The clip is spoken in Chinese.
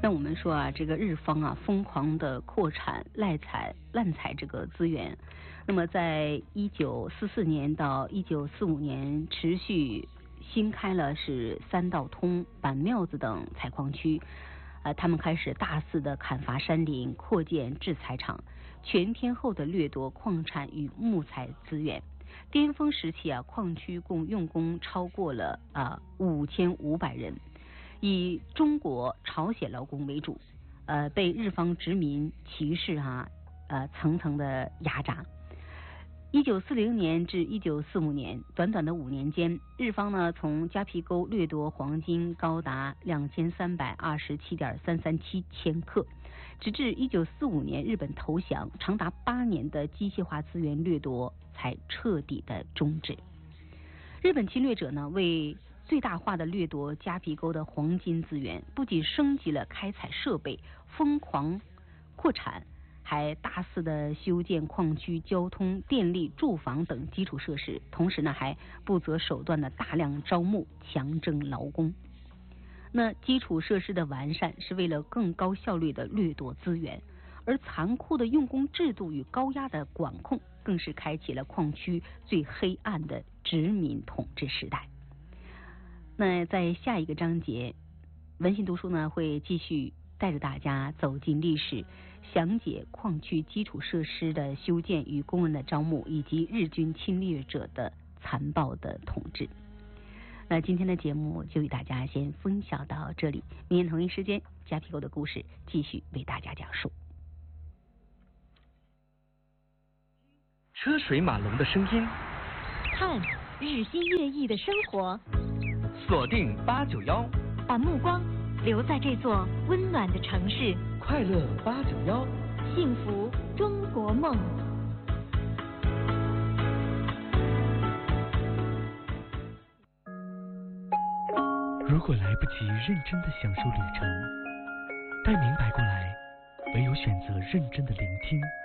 那我们说啊，这个日方啊疯狂的扩产滥采这个资源。那么在1944年到1945年持续新开了是三道通、板庙子等采矿区，他们开始大肆的砍伐山林，扩建制材厂，全天候的掠夺矿产与木材资源。巅峰时期啊，矿区共用工超过了5500人，以中国、朝鲜劳工为主，被日方殖民歧视层层的压榨。1940年至1945年，短短的5年间，日方呢从迦毗沟掠夺黄金高达2327.337千克，直至1945年日本投降，长达8年的机械化资源掠夺才彻底的终止。日本侵略者呢为最大化的掠夺迦毗沟的黄金资源，不仅升级了开采设备，疯狂扩产，还大肆的修建矿区交通、电力、住房等基础设施，同时呢还不择手段的大量招募强征劳工。那基础设施的完善是为了更高效率的掠夺资源，而残酷的用工制度与高压的管控，更是开启了矿区最黑暗的殖民统治时代。那在下一个章节，文心读书呢会继续带着大家走进历史，详解矿区基础设施的修建与工人的招募，以及日军侵略者的残暴的统治。那今天的节目就与大家先分享到这里，明天同一时间迦毗沟的故事继续为大家讲述。 车水马龙的声音， 看日新月异的生活， 锁定891， 把目光留在这座温暖的城市， 快乐891， 幸福中国梦。 如果来不及认真的享受旅程，待明白过来，唯有选择认真的聆听。